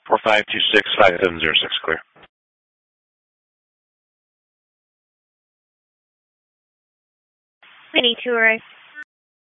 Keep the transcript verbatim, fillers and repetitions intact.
four five two six, five seven zero six, clear. We need to arrive.